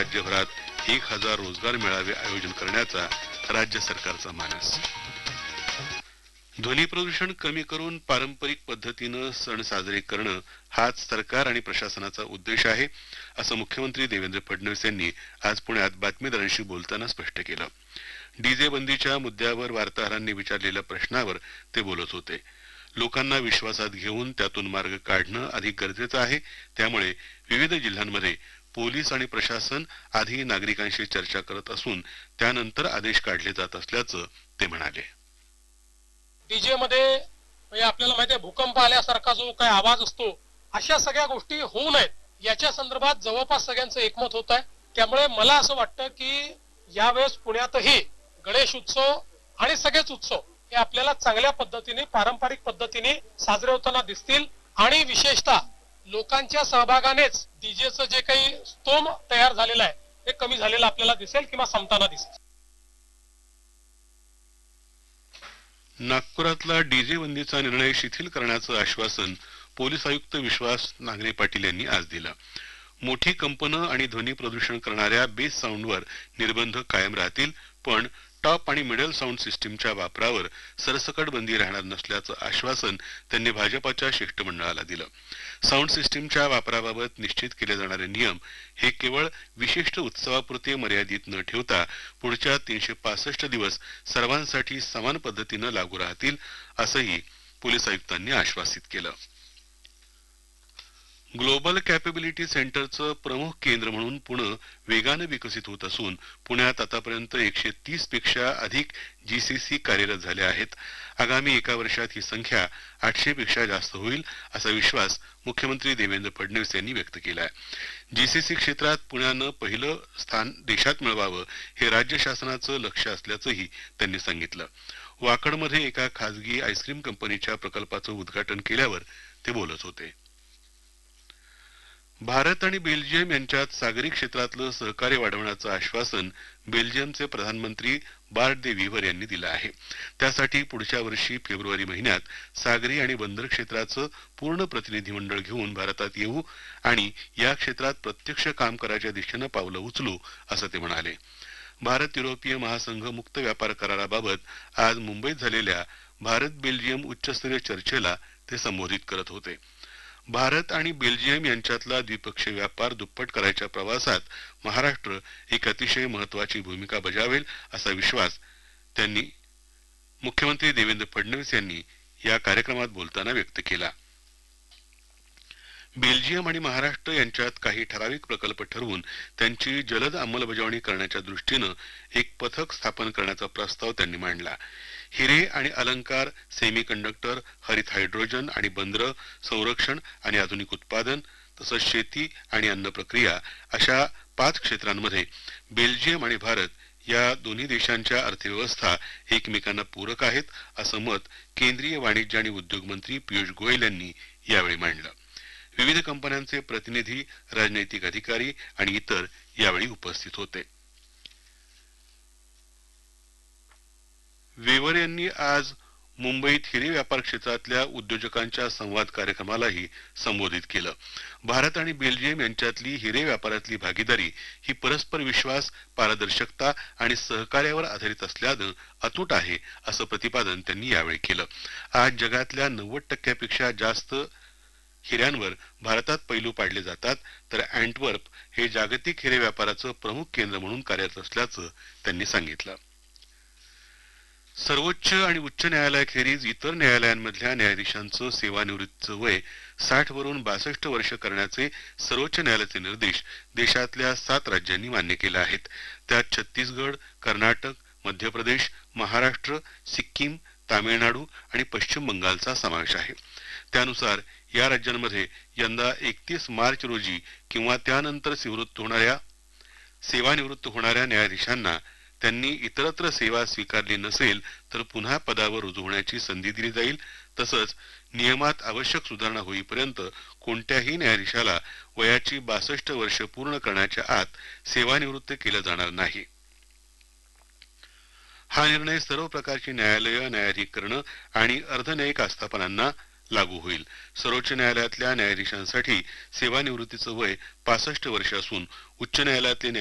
राज्यभरात 1000 रोजगार मेळावे आयोजन करण्याचा राज्य सरकारचा मानस. ध्वनी प्रदूषण कमी करून पारंपरिक पद्धतीने सण साजरे करणं हाच सरकार आणि प्रशासनाचा उद्देश आहे, असं मुख्यमंत्री देवेंद्र फडणवीस यांनी आज पुण्यात बातमीदारांशी बोलताना स्पष्ट केलं. डीजे बंदीच्या मुद्द्यावर वार्ताहरांनी विचारलेल्या प्रश्नावर ते बोलत होते. लोकांना विश्वासात घेऊन त्यातून मार्ग काढणं अधिक गरजेचं आहे. त्यामुळे विविध जिल्ह्यांमध्ये पोलीस आणि प्रशासन आधी नागरिकांशी चर्चा करत असून त्यानंतर आदेश काढले जात असल्याचं ते म्हणाले. डीजे मध्ये म्हणजे आपल्याला माहिती आहे भूकंप आल्यासारखा जो काही आवाज असतो, अशा सगळ्या गोष्टी होऊ नयेत याच्या संदर्भात जवळपास सगळ्यांचं एकमत होत आहे. त्यामुळे मला असं वाटतं की यावेळेस पुण्यातही गणेश उत्सव आणि सगळेच उत्सव हे आपल्याला चांगल्या पद्धतीने पारंपरिक पद्धतीने साजरे होताना दिसतील आणि विशेषतः लोकांच्या सहभागानेच डीजेचं जे काही स्तोम तयार झालेला आहे ते कमी झालेलं आपल्याला दिसेल किंवा संपताना दिसेल. नागपुरातला डीजे बंदीचा निर्णय शिथिल करण्याचं आश्वासन पोलीस आयुक्त विश्वास नांगरे पाटील यांनी आज दिलं. मोठी कंपनं आणि ध्वनी प्रदूषण करणाऱ्या बेस साऊंडवर निर्बंध कायम राहतील, पण टॉप आणि मिडल साऊंड सिस्टीमच्या वापरावर सरसकट बंदी राहणार नसल्याचं आश्वासन त्यांनी भाजपाच्या शिष्टमंडळाला दिलं. साऊंड सिस्टीमच्या वापराबाबत निश्चित केले जाणारे नियम हे केवळ विशिष्ट उत्सवापुरते मर्यादित न ठेवता पुढच्या 365 दिवस सर्वांसाठी समान पद्धतीनं लागू राहतील, असंही पोलीस आयुक्तांनी आश्वासित केलं. ग्लोबल कॅपेबिलिटी सेंटरचं प्रमुख केंद्र म्हणून पुणे वेगानं विकसित होत असून पुण्यात आतापर्यंत 130 पेक्षा अधिक जीसीसी कार्यरत झाले आहेत. आगामी एका वर्षात ही संख्या 800 पेक्षा जास्त होईल, असा विश्वास मुख्यमंत्री देवेंद्र फडणवीस यांनी व्यक्त केला आहे. जीसीसी क्षेत्रात पुण्यानं पहिलं स्थान देशात मिळवावं हे राज्य शासनाचं लक्ष्य असल्याचंही त्यांनी सांगितलं. वाकडमध्ये एका खासगी आईस्क्रीम कंपनीच्या प्रकल्पाचं उद्घाटन केल्यावर ते बोलत होते. भारत आणि बेल्जियम यांच्यात सागरी क्षेत्रातलं सहकार्य वाढवण्याचं आश्वासन बेल्जियमचे प्रधानमंत्री बार्ट दे वीव्हर यांनी दिलं आहे. त्यासाठी पुढच्या वर्षी फेब्रुवारी महिन्यात सागरी आणि बंदर क्षेत्राचं पूर्ण प्रतिनिधी मंडळ घेऊन भारतात येऊ आणि या क्षेत्रात प्रत्यक्ष काम करायच्या दिशेनं पावलं उचलू, असं ते म्हणाले. भारत युरोपीय महासंघ मुक्त व्यापार कराराबाबत आज मुंबईत झालेल्या भारत बेल्जियम उच्चस्तरीय चर्चेला ते संबोधित करत होते. भारत आणि बेल्जियम यांच्यातला द्विपक्षीय व्यापार दुप्पट करायच्या प्रवासात महाराष्ट्र एक अतिशय महत्वाची भूमिका बजावेल, असा विश्वास त्यांनी मुख्यमंत्री देवेंद्र फडणवीस यांनी या कार्यक्रमात बोलताना व्यक्त केला. बेल्जियम आणि महाराष्ट्र यांच्यात काही ठराविक प्रकल्प ठरवून त्यांची जलद अंमलबजावणी करण्याच्या दृष्टीनं एक पथक स्थापन करण्याचा प्रस्ताव त्यांनी मांडला. हिरे आणि अलंकार, सेमीकंडक्टर, हरित हायड्रोजन आणि बंदरं, संरक्षण आणि आधुनिक उत्पादन, तसंच शेती आणि अन्न प्रक्रिया अशा 5 क्षेत्रांमध्ये बेल्जियम आणि भारत या दोन्ही देशांच्या अर्थव्यवस्था एकमेकांना पूरक आहेत, असं मत केंद्रीय वाणिज्य आणि उद्योग मंत्री पियुष गोयल यांनी यावेळी मांडलं. विविध कंपन्यांचे प्रतिनिधी, राजनैतिक अधिकारी आणि इतर यावेळी उपस्थित होते. वेवर यांनी आज मुंबईत हिरे व्यापार क्षेत्रातल्या उद्योजकांच्या संवाद कार्यक्रमालाही संबोधित केलं. भारत आणि बेल्जियम यांच्यातली हिरे व्यापारातली भागीदारी ही परस्पर विश्वास, पारदर्शकता आणि सहकार्यावर आधारित असल्यानं अतूट आहे, असं प्रतिपादन त्यांनी यावेळी केलं. आज जगातल्या 90% जास्त हिऱ्यांवर भारतात पैलू पाडले जातात, तर अँटवर्प हे जागतिक हिरे व्यापाराचं प्रमुख केंद्र म्हणून कार्यरत असल्याचं त्यांनी सांगितलं. सर्वोच्च आणि उच्च न्यायालयाखेरीज इतर न्यायालयांमधल्या न्यायाधीशांचं सेवानिवृत्तीचं वय 60 वरून 62 वर्ष करण्याचे सर्वोच्च न्यायालयाचे निर्देश देशातल्या 7 राज्यांनी मान्य केले आहेत. त्यात छत्तीसगड, कर्नाटक, मध्य प्रदेश, महाराष्ट्र, सिक्कीम, तामिळनाडू आणि पश्चिम बंगालचा समावेश आहे. त्यानुसार या राज्यांमध्ये यंदा 31 मार्च रोजी किंवा त्यानंतर सेवानिवृत्त होणाऱ्या न्यायाधीशांना त्यांनी इतरत्र सेवा स्वीकारली नसेल तर पुन्हा पदावर रुजू होण्याची संधी दिली जाईल. तसंच नियमात आवश्यक सुधारणा होईपर्यंत कोणत्याही न्यायाधीशाला वयाची 62 वर्ष पूर्ण करण्याच्या आत सेवानिवृत्त केलं जाणार नाही. हा निर्णय सर्व प्रकारची न्यायालय, न्यायाधिकरणं आणि अर्धन्यायिक आस्थापनांना लागू होईल. सर्वोच्च न्यायालयातल्या न्यायाधीशांसाठी सेवानिवृत्तीचं वय 65 वर्ष असून उच्च न्यायालयातले